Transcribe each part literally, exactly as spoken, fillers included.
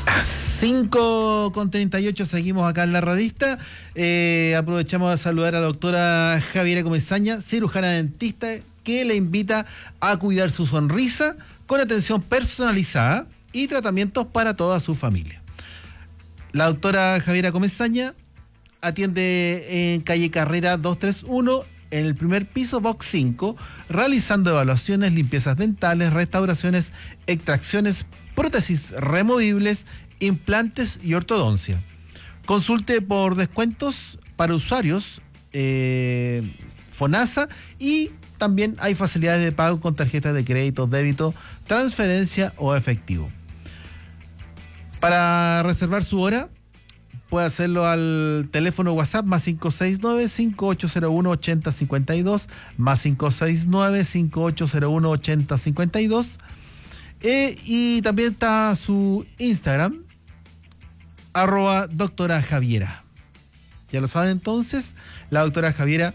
cinco con treinta y ocho, seguimos acá en La Radista. Eh, aprovechamos de saludar a la doctora Javiera Comesaña, cirujana dentista, que le invita a cuidar su sonrisa con atención personalizada y tratamientos para toda su familia. La doctora Javiera Comesaña atiende en calle Carrera doscientos treinta y uno, en el primer piso, box cinco, realizando evaluaciones, limpiezas dentales, restauraciones, extracciones, prótesis removibles, implantes y ortodoncia. Consulte por descuentos para usuarios eh, FONASA, y también hay facilidades de pago con tarjetas de crédito, débito, transferencia o efectivo. Para reservar su hora, puede hacerlo al teléfono WhatsApp más cinco seis nueve, cinco ocho cero uno, ocho cero cinco dos, más cinco seis nueve, cinco ocho cero uno, ocho cero cinco dos. Eh, y también está su Instagram, arroba doctora Javiera. Ya lo saben entonces, la doctora Javiera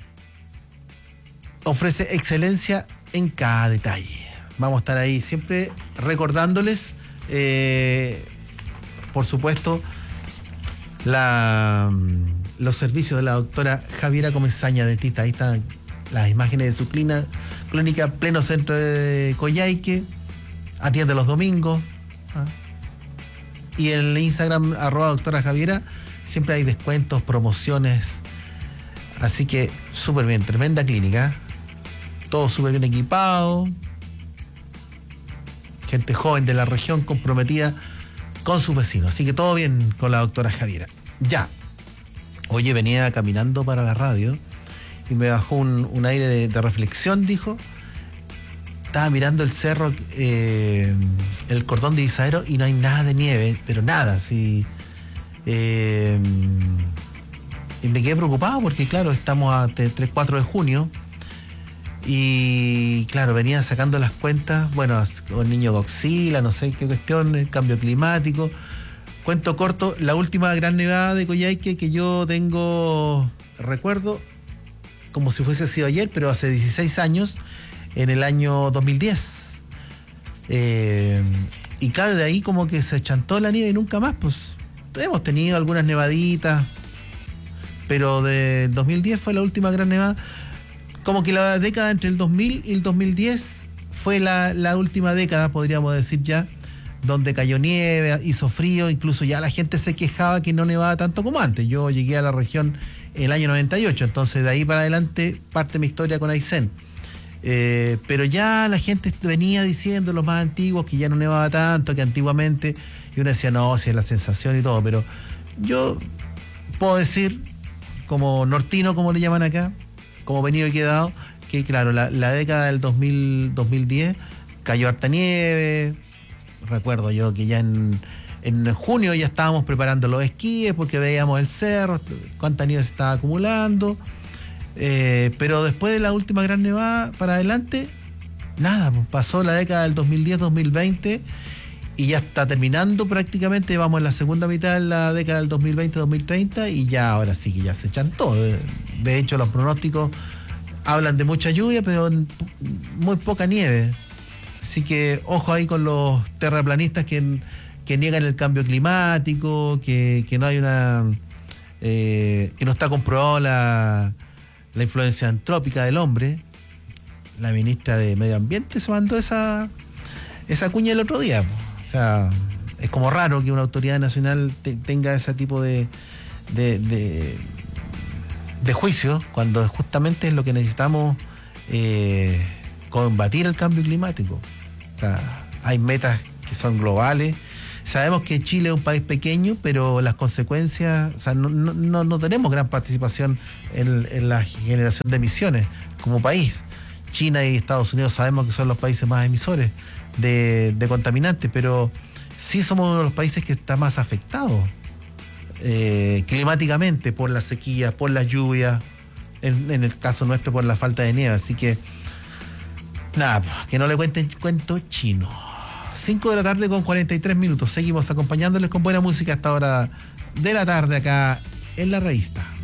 ofrece excelencia en cada detalle. Vamos a estar ahí siempre recordándoles, eh, por supuesto, la, los servicios de la doctora Javiera Comesaña, dentista. Ahí están las imágenes de su clínica, clínica pleno centro de Coyhaique. Atiende los domingos. ¿Ah? Y en el Instagram, arroba doctora Javiera, siempre hay descuentos, promociones. Así que súper bien, tremenda clínica. Todo súper bien equipado. Gente joven de la región comprometida con sus vecinos. Así que todo bien con la doctora Javiera. Ya. Oye, venía caminando para la radio y me bajó un, un aire de, de reflexión, dijo. Estaba mirando el cerro, eh, el cordón de Izaero, y no hay nada de nieve, pero nada, sí. Eh, y me quedé preocupado porque, claro, estamos a tres cuatro de junio y, claro, venía sacando las cuentas, bueno, con niño Godzilla, no sé qué cuestión, el cambio climático. Cuento corto, la última gran nevada de Coyhaique que yo tengo recuerdo, como si fuese sido ayer, pero hace dieciséis años, en el año dos mil diez. Eh, y claro, de ahí como que se chantó la nieve y nunca más, pues hemos tenido algunas nevaditas, pero de dos mil diez fue la última gran nevada. Como que la década entre el dos mil y el dos mil diez fue la, la última década, podríamos decir ya, donde cayó nieve, hizo frío, incluso ya la gente se quejaba que no nevaba tanto como antes. Yo llegué a la región en el año noventa y ocho, entonces de ahí para adelante parte mi historia con Aysén. Eh, pero ya la gente venía diciendo, los más antiguos, que ya no nevaba tanto, que antiguamente, y uno decía, no, si es la sensación y todo, pero yo puedo decir, como nortino, como le llaman acá, como venido y quedado, que claro, la, la década del dos mil, dos mil diez cayó harta nieve. Recuerdo yo que ya en, en junio ya estábamos preparando los esquíes porque veíamos el cerro, cuánta nieve se estaba acumulando. Eh, pero después de la última gran nevada para adelante, nada, pues pasó la década del dos mil diez, dos mil veinte y ya está terminando prácticamente. Vamos en la segunda mitad de la década del dos mil veinte, dos mil treinta y ya ahora sí que ya se chantó. De, de hecho, los pronósticos hablan de mucha lluvia, pero muy poca nieve. Así que ojo ahí con los terraplanistas que, que niegan el cambio climático, que, que no hay una eh, que no está comprobado la la influencia antrópica del hombre. La ministra de Medio Ambiente se mandó esa esa cuña el otro día. O sea, es como raro que una autoridad nacional te, tenga ese tipo de de, de de juicio, cuando justamente es lo que necesitamos, eh, combatir el cambio climático. O sea, hay metas que son globales. Sabemos que Chile es un país pequeño, pero las consecuencias, o sea, no, no, no tenemos gran participación en, en la generación de emisiones como país. China y Estados Unidos sabemos que son los países más emisores de, de contaminantes, pero sí somos uno de los países que está más afectados eh, climáticamente por las sequías, por las lluvias, en, en el caso nuestro por la falta de nieve. Así que, nada, que no le cuenten cuento chino. cinco de la tarde con cuarenta y tres minutos. Seguimos acompañándoles con buena música hasta hora de la tarde acá en La Radista.